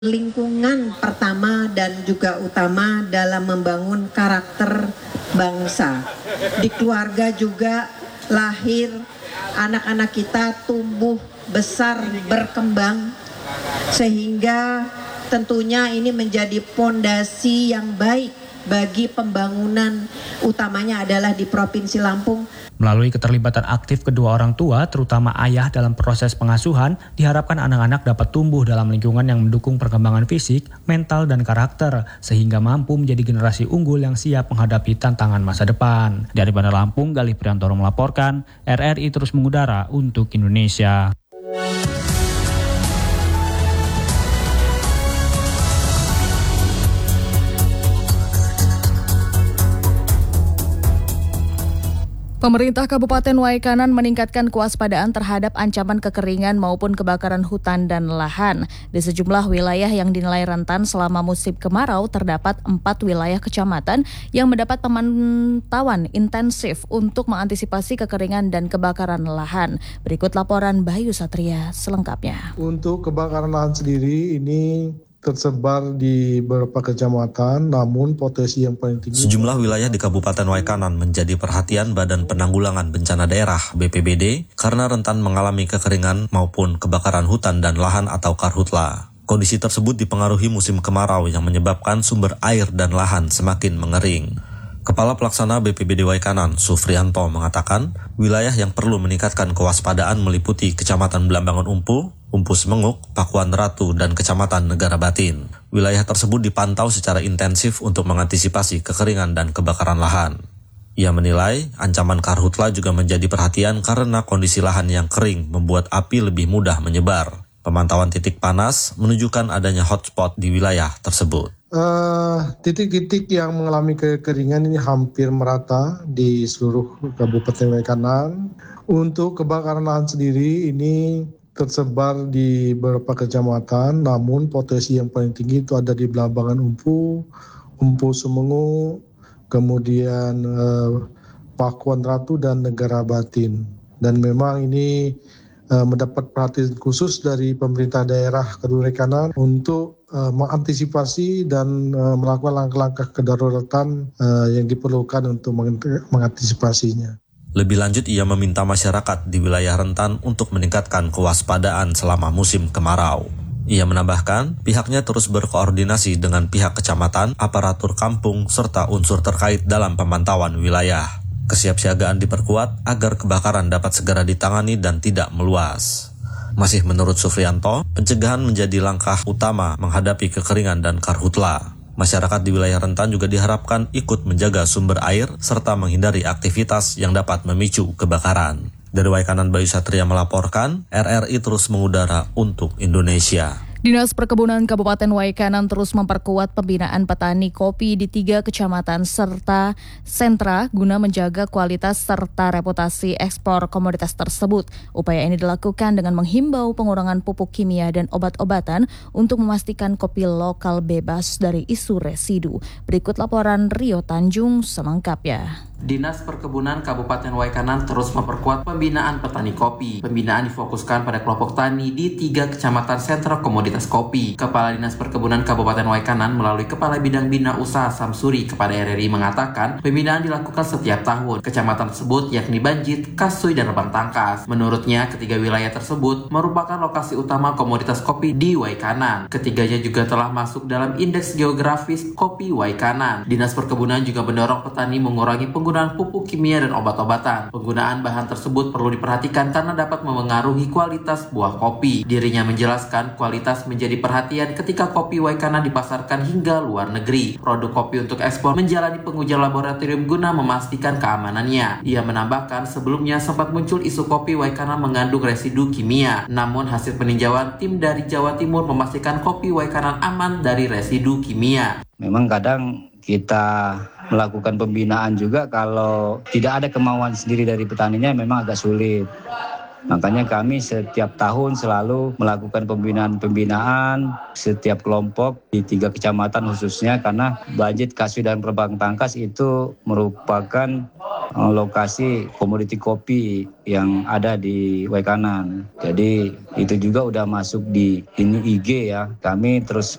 lingkungan pertama dan juga utama dalam membangun karakter bangsa. Di keluarga juga lahir anak-anak kita tumbuh besar berkembang sehingga tentunya ini menjadi fondasi yang baik bagi pembangunan utamanya adalah di Provinsi Lampung. Melalui keterlibatan aktif kedua orang tua, terutama ayah dalam proses pengasuhan, diharapkan anak-anak dapat tumbuh dalam lingkungan yang mendukung perkembangan fisik, mental, dan karakter, sehingga mampu menjadi generasi unggul yang siap menghadapi tantangan masa depan. Dari Bandar Lampung, Galih Priantoro melaporkan, RRI terus mengudara untuk Indonesia. Pemerintah Kabupaten Waikanan meningkatkan kewaspadaan terhadap ancaman kekeringan maupun kebakaran hutan dan lahan. Di sejumlah wilayah yang dinilai rentan selama musim kemarau, terdapat 4 wilayah kecamatan yang mendapat pemantauan intensif untuk mengantisipasi kekeringan dan kebakaran lahan. Berikut laporan Bayu Satria selengkapnya. Untuk kebakaran lahan sendiri ini tersebar di beberapa kecamatan, namun potensi yang paling tinggi. Sejumlah wilayah di Kabupaten Waikanan menjadi perhatian Badan Penanggulangan Bencana Daerah (BPBD) karena rentan mengalami kekeringan maupun kebakaran hutan dan lahan atau karhutla. Kondisi tersebut dipengaruhi musim kemarau yang menyebabkan sumber air dan lahan semakin mengering. Kepala Pelaksana BPBD Waikanan, Sufrianto, mengatakan wilayah yang perlu meningkatkan kewaspadaan meliputi Kecamatan Belambangan Umpu, Umpu Semenguk, Pakuan Ratu, dan Kecamatan Negara Batin. Wilayah tersebut dipantau secara intensif untuk mengantisipasi kekeringan dan kebakaran lahan. Ia menilai ancaman karhutla juga menjadi perhatian karena kondisi lahan yang kering membuat api lebih mudah menyebar. Pemantauan titik panas menunjukkan adanya hotspot di wilayah tersebut. Titik-titik yang mengalami kekeringan ini hampir merata di seluruh Kabupaten Waikanan. Untuk kebakaran lahan sendiri ini tersebar di beberapa kecamatan, namun potensi yang paling tinggi itu ada di Belambangan Umpu, Umpu Semengu, kemudian Pakuan Ratu dan Negara Batin. Dan memang ini mendapat perhatian khusus dari pemerintah daerah Kedua Waikanan untuk mengantisipasi dan melakukan langkah-langkah kedaruratan yang diperlukan untuk mengantisipasinya. Lebih lanjut, ia meminta masyarakat di wilayah rentan untuk meningkatkan kewaspadaan selama musim kemarau. Ia menambahkan, pihaknya terus berkoordinasi dengan pihak kecamatan, aparatur kampung, serta unsur terkait dalam pemantauan wilayah. Kesiapsiagaan diperkuat agar kebakaran dapat segera ditangani dan tidak meluas. Masih menurut Sufrianto, pencegahan menjadi langkah utama menghadapi kekeringan dan karhutla. Masyarakat di wilayah rentan juga diharapkan ikut menjaga sumber air serta menghindari aktivitas yang dapat memicu kebakaran. Dari Waikanan, Bayu Satria melaporkan, RRI terus mengudara untuk Indonesia. Dinas Perkebunan Kabupaten Waikanan terus memperkuat pembinaan petani kopi di 3 kecamatan serta sentra guna menjaga kualitas serta reputasi ekspor komoditas tersebut. Upaya ini dilakukan dengan menghimbau pengurangan pupuk kimia dan obat-obatan untuk memastikan kopi lokal bebas dari isu residu. Berikut laporan Rio Tanjung selengkapnya. Dinas Perkebunan Kabupaten Waikanan terus memperkuat pembinaan petani kopi. Pembinaan difokuskan pada kelompok tani di 3 kecamatan sentra komoditas kopi. Kepala Dinas Perkebunan Kabupaten Waikanan melalui Kepala Bidang Bina Usaha Samsuri kepada RRI mengatakan pembinaan dilakukan setiap tahun. Kecamatan tersebut yakni Banjit, Kasui, dan Rebang Tangkas. Menurutnya, ketiga wilayah tersebut merupakan lokasi utama komoditas kopi di Waikanan. Ketiganya juga telah masuk dalam indeks geografis kopi Waikanan. Dinas Perkebunan juga mendorong petani mengurangi penggunaan pupuk kimia dan obat-obatan. Penggunaan bahan tersebut perlu diperhatikan karena dapat memengaruhi kualitas buah kopi. Dirinya menjelaskan kualitas menjadi perhatian ketika kopi Waikanan dipasarkan hingga luar negeri. Produk kopi untuk ekspor menjalani pengujian laboratorium guna memastikan keamanannya. Ia menambahkan sebelumnya sempat muncul isu kopi Waikanan mengandung residu kimia. Namun hasil peninjauan tim dari Jawa Timur memastikan kopi Waikanan aman dari residu kimia. Memang kadang kita melakukan pembinaan juga kalau tidak ada kemauan sendiri dari petaninya memang agak sulit. Makanya kami setiap tahun selalu melakukan pembinaan setiap kelompok di 3 kecamatan khususnya, karena Banjit, Kaswi, dan Perbang Tangkas itu merupakan lokasi komoditi kopi yang ada di Waikanan. Jadi itu juga udah masuk di IG ya. Kami terus